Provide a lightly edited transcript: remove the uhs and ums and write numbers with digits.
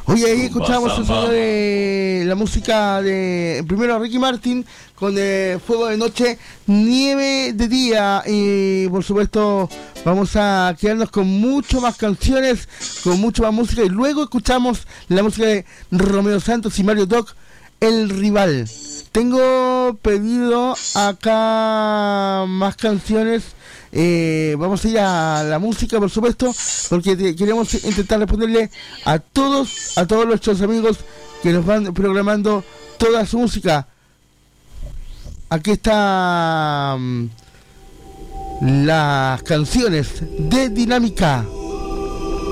Oye, ahí escuchamos el sonido de la música de primero Ricky Martin con Fuego de Noche, Nieve de Día, y por supuesto vamos a quedarnos con mucho más canciones, con mucho más música, y luego escuchamos la música de Romeo Santos y Mario Doc, El Rival. Tengo pedido acá más canciones. Vamos a ir a la música, por supuesto, porque queremos intentar responderle a todos nuestros amigos que nos van programando toda su música. Aquí está las canciones de Dinámica.